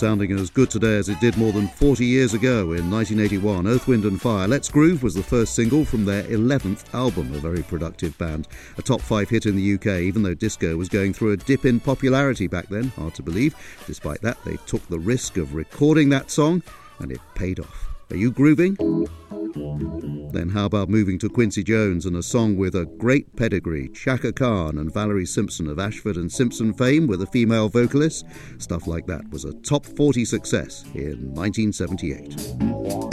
sounding as good today as it did more than 40 years ago in 1981. Earth, Wind and Fire. Let's Groove was the first single from their 11th album, a very productive band. A top 5 hit in the UK, even though disco was going through a dip in popularity back then, hard to believe. Despite that, they took the risk of recording that song, and it paid off. Are you grooving? Then how about moving to Quincy Jones and a song with a great pedigree? Chaka Khan and Valerie Simpson of Ashford and Simpson fame with a female vocalist. Stuff Like That was a top 40 success in 1978.